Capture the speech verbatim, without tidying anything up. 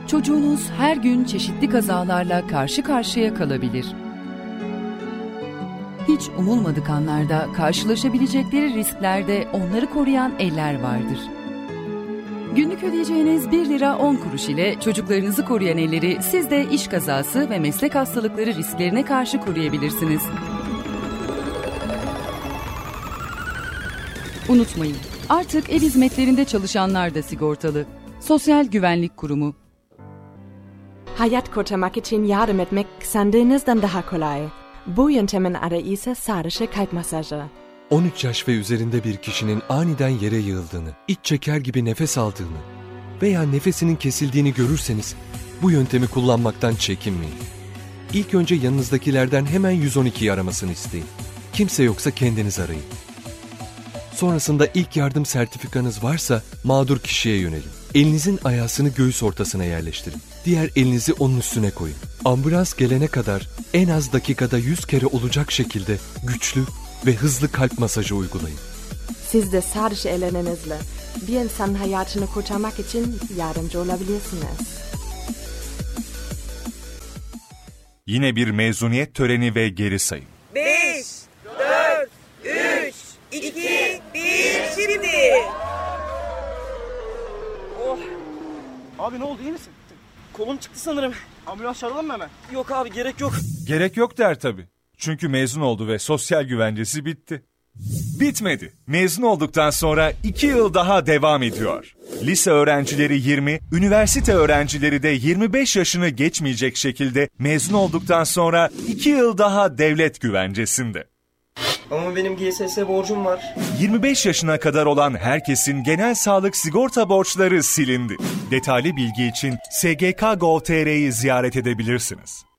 çocuğunuz her gün çeşitli kazalarla karşı karşıya kalabilir. Hiç umulmadık anlarda karşılaşabilecekleri risklerde onları koruyan eller vardır. Günlük ödeyeceğiniz bir lira on kuruş ile çocuklarınızı koruyan elleri siz de iş kazası ve meslek hastalıkları risklerine karşı koruyabilirsiniz. Unutmayın, artık ev hizmetlerinde çalışanlar da sigortalı. Sosyal Güvenlik Kurumu. Hayat kurtarmak için yardım etmek sandığınızdan daha kolay. Bu yöntemin adı ise sadece kalp masajı. on üç yaş ve üzerinde bir kişinin aniden yere yığıldığını, iç çeker gibi nefes aldığını veya nefesinin kesildiğini görürseniz bu yöntemi kullanmaktan çekinmeyin. İlk önce yanınızdakilerden hemen yüz on ikiyi aramasını isteyin. Kimse yoksa kendiniz arayın. Sonrasında ilk yardım sertifikanız varsa mağdur kişiye yönelin. Elinizin ayağısını göğüs ortasına yerleştirin. Diğer elinizi onun üstüne koyun. Ambulans gelene kadar en az dakikada yüz kere olacak şekilde güçlü ve hızlı kalp masajı uygulayın. Siz de sadece ellerinizle bir insanın hayatını kurtarmak için yardımcı olabilirsiniz. Yine bir mezuniyet töreni ve geri sayım. beş, dört, üç, iki, bir, şimdi. Oh. Abi ne oldu, iyi misin? Kolum çıktı sanırım. Ambulans çağıralım mı hemen? Yok abi, gerek yok. Gerek yok der tabii. Çünkü mezun oldu ve sosyal güvencesi bitti. Bitmedi. Mezun olduktan sonra iki yıl daha devam ediyor. Lise öğrencileri yirmi, üniversite öğrencileri de yirmi beş yaşını geçmeyecek şekilde mezun olduktan sonra iki yıl daha devlet güvencesinde. Ama benim G S S borcum var. yirmi beş yaşına kadar olan herkesin genel sağlık sigorta borçları silindi. Detaylı bilgi için S G K nokta gov nokta tr'yi ziyaret edebilirsiniz.